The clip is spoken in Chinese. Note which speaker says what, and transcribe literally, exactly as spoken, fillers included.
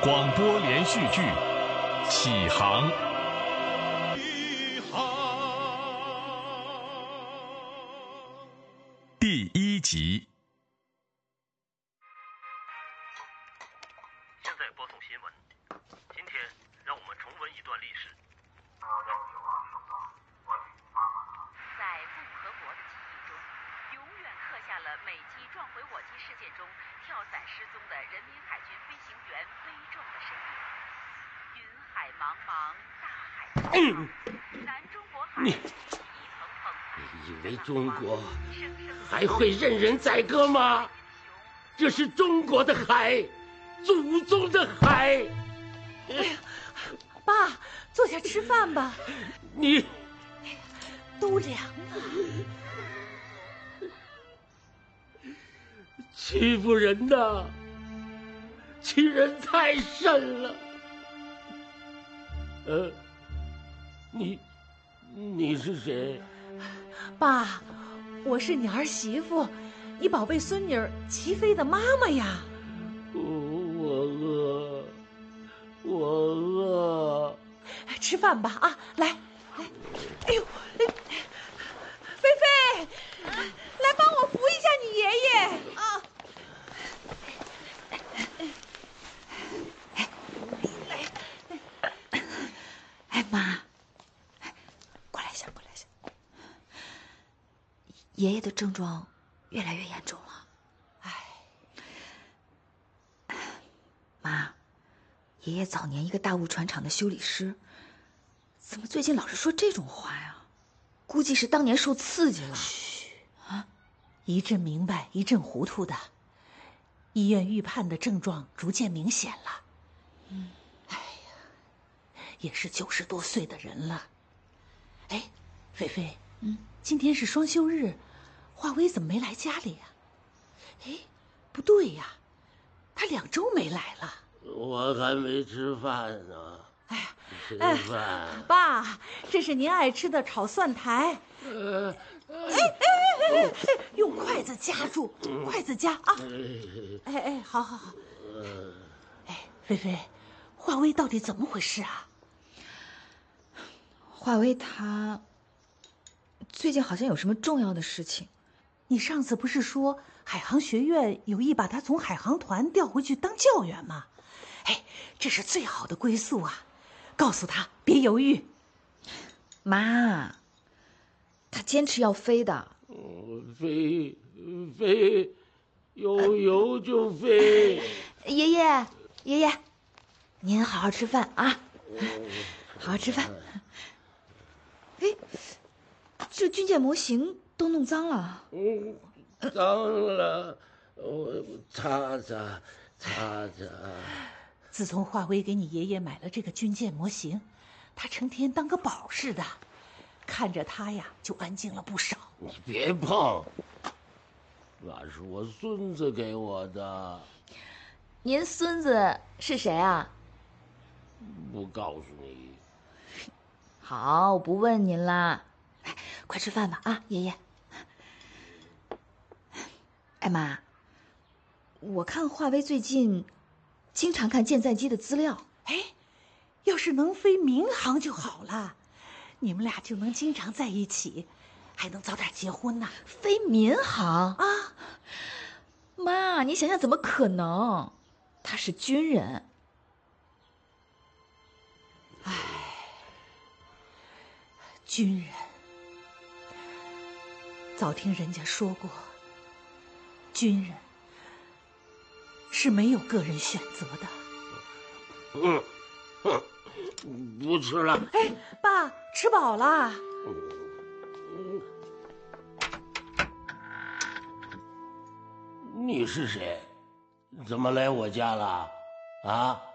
Speaker 1: 广播连续剧《启航》第一集。
Speaker 2: 现在播送新闻。今天让我们重温一段历史。
Speaker 3: 在共和国的记忆中，永远刻下了美机撞毁我机事件中跳伞失踪的人民海军飞行员悲壮的身影。云海茫茫，大海滔滔，南中国海一层层。
Speaker 4: 你以为中国还会任人宰割吗？这是中国的海，祖宗的海。
Speaker 5: 哎呀，爸，坐下吃饭吧。
Speaker 4: 你，
Speaker 5: 哎呀，都凉了。
Speaker 4: 欺负人呐，欺人太甚了。呃，你，你是谁？
Speaker 5: 爸，我是你儿媳妇，你宝贝孙女齐飞的妈妈呀。
Speaker 4: 我饿，我饿。
Speaker 5: 吃饭吧啊！来来，哎呦，菲菲，来帮我扶一下你爷爷啊！哎妈，过来一下，过来一下。爷爷的症状越来越严重了。哎，妈，爷爷早年一个大物船厂的修理师，怎么最近老是说这种话呀？估计是当年受刺激了。嘘，啊，一阵明白，一阵糊涂的。医院预判的症状逐渐明显了。嗯，哎呀，也是九十多岁的人了。哎，菲菲，嗯，今天是双休日，华威怎么没来家里呀？哎，不对呀，他两周没来了。
Speaker 4: 我还没吃饭呢。
Speaker 5: 哎呀，
Speaker 4: 吃饭、
Speaker 5: 哎，爸，这是您爱吃的炒蒜苔。呃，哎哎哎哎，用筷子夹住，筷子夹啊！哎哎，好好好。哎，菲菲，华威到底怎么回事啊？
Speaker 6: 华威他最近好像有什么重要的事情。
Speaker 5: 你上次不是说海航学院有意把他从海航团调回去当教员吗？哎，这是最好的归宿啊！告诉他别犹豫。
Speaker 6: 妈，他坚持要飞的。
Speaker 4: 飞飞，有油就飞。
Speaker 6: 爷爷，爷爷，您好好吃饭啊，好好吃饭。哎，这军舰模型都弄脏了。
Speaker 4: 嗯，脏了，我擦擦擦擦。
Speaker 5: 自从华威给你爷爷买了这个军舰模型，他成天当个宝似的，看着他呀就安静了不少。
Speaker 4: 你别碰，那是我孙子给我的。
Speaker 6: 您孙子是谁啊？
Speaker 4: 不告诉你。
Speaker 6: 好，我不问您啦。哎，快吃饭吧啊，爷爷。哎妈，我看华威最近经常看舰载机的资料。
Speaker 5: 哎，要是能飞民航就好了，你们俩就能经常在一起，还能早点结婚呢。
Speaker 6: 飞民航
Speaker 5: 啊？
Speaker 6: 妈，你想想怎么可能？他是军人。
Speaker 5: 唉，军人，早听人家说过，军人是没有个人选择的。
Speaker 4: 嗯，嗯，不吃了。
Speaker 5: 哎，爸，吃饱了。
Speaker 4: 你是谁？怎么来我家了？啊？